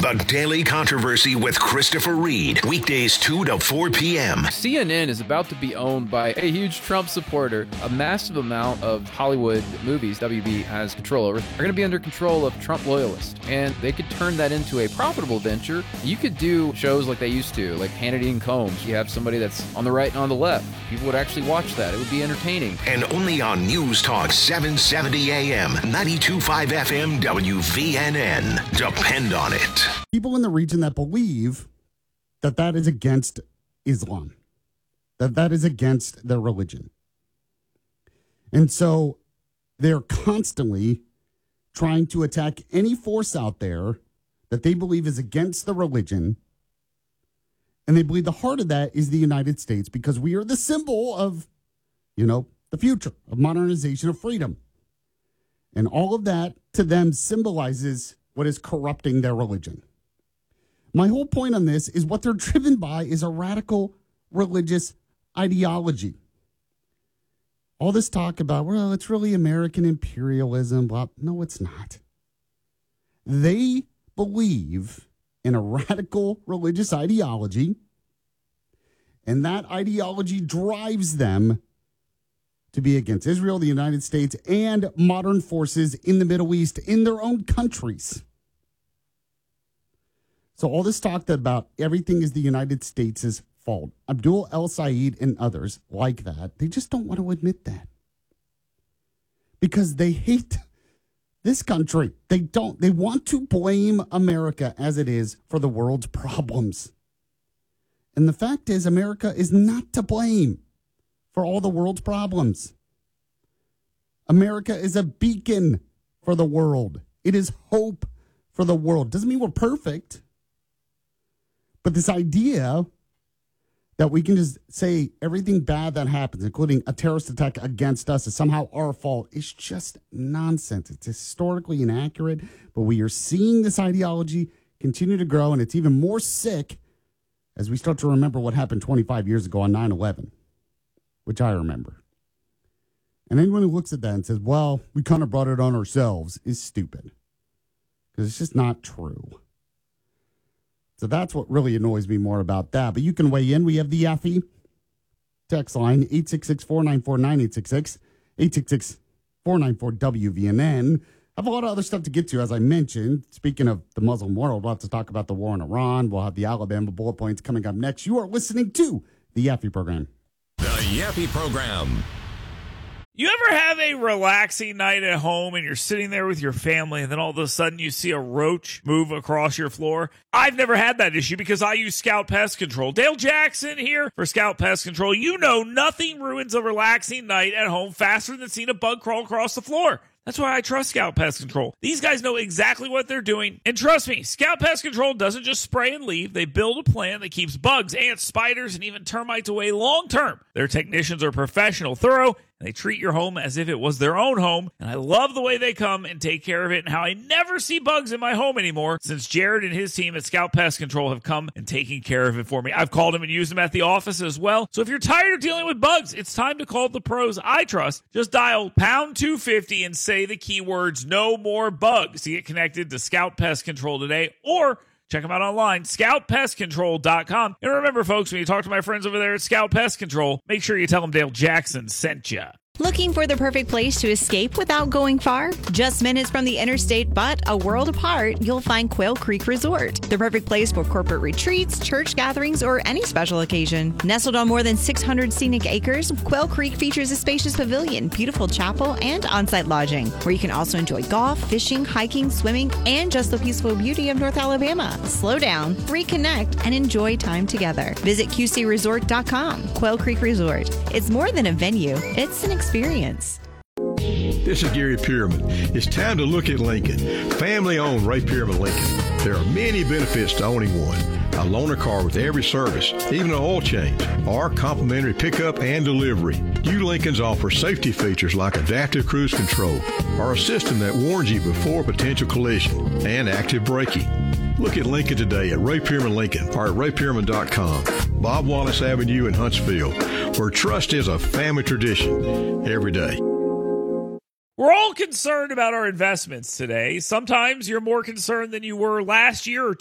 The Daily Controversy with Christopher Reed. Weekdays 2 to 4 p.m. CNN is about to be owned by a huge Trump supporter. A massive amount of Hollywood movies WB has control over are going to be under control of Trump loyalists. And they could turn that into a profitable venture. You could do shows like they used to, like Hannity and Combs. You have somebody that's on the right and on the left. People would actually watch that. It would be entertaining. And only on News Talk 770 AM, 92.5 FM, WVNN. Depend on it. People in the region that believe that that is against Islam, that that is against their religion. And so they're constantly trying to attack any force out there that they believe is against the religion. And they believe the heart of that is the United States because we are the symbol of, the future, of modernization, of freedom. And all of that to them symbolizes what is corrupting their religion. My whole point on this is what they're driven by is a radical religious ideology. All this talk about, well, it's really American imperialism, blah. No, it's not. They believe in a radical religious ideology, and that ideology drives them to be against Israel, the United States, and modern forces in the Middle East in their own countries. So all this talk about everything is the United States' fault. Abdul El-Sayed and others like that, they just don't want to admit that. Because they hate this country. They want to blame America as it is for the world's problems. And the fact is, America is not to blame for all the world's problems. America is a beacon for the world. It is hope for the world. Doesn't mean we're perfect. But this idea that we can just say everything bad that happens, including a terrorist attack against us, is somehow our fault, is just nonsense. It's historically inaccurate, but we are seeing this ideology continue to grow, and it's even more sick as we start to remember what happened 25 years ago on 9/11, which I remember. And anyone who looks at that and says, well, we kind of brought it on ourselves, is stupid. Because it's just not true. So that's what really annoys me more about that. But you can weigh in. We have the Yaffe text line, 866-494-9866, 866-494-WVNN. I have a lot of other stuff to get to, as I mentioned. Speaking of the Muslim world, we'll have to talk about the war in Iran. We'll have the Alabama bullet points coming up next. You are listening to the Yaffe program. The Yaffe program. You ever have a relaxing night at home and you're sitting there with your family and then all of a sudden you see a roach move across your floor? I've never had that issue because I use Scout Pest Control. Dale Jackson here for Scout Pest Control. You know nothing ruins a relaxing night at home faster than seeing a bug crawl across the floor. That's why I trust Scout Pest Control. These guys know exactly what they're doing. And trust me, Scout Pest Control doesn't just spray and leave. They build a plan that keeps bugs, ants, spiders, and even termites away long term. Their technicians are professional, thorough, and they treat your home as if it was their own home. And I love the way they come and take care of it and how I never see bugs in my home anymore since Jared and his team at Scout Pest Control have come and taken care of it for me. I've called them and used them at the office as well. So if you're tired of dealing with bugs, it's time to call the pros I trust. Just dial pound 250 and say the keywords no more bugs to get connected to Scout Pest Control today, or check them out online, scoutpestcontrol.com. And remember, folks, when you talk to my friends over there at Scout Pest Control, make sure you tell them Dale Jackson sent you. Looking for the perfect place to escape without going far? Just minutes from the interstate, but a world apart, you'll find Quail Creek Resort. The perfect place for corporate retreats, church gatherings, or any special occasion. Nestled on more than 600 scenic acres, Quail Creek features a spacious pavilion, beautiful chapel, and on-site lodging, where you can also enjoy golf, fishing, hiking, swimming, and just the peaceful beauty of North Alabama. Slow down, reconnect, and enjoy time together. Visit QCResort.com. Quail Creek Resort. It's more than a venue. It's an experience. This is Gary Pierman. It's time to look at Lincoln. Family-owned Ray Pierman Lincoln. There are many benefits to owning one. A loaner car with every service, even an oil change, or complimentary pickup and delivery. New Lincolns offer safety features like adaptive cruise control, or a system that warns you before potential collision, and active braking. Look at Lincoln today at Ray Pierman Lincoln or at raypierman.com. Bob Wallace Avenue in Huntsville, where trust is a family tradition every day. We're all concerned about our investments today. Sometimes you're more concerned than you were last year or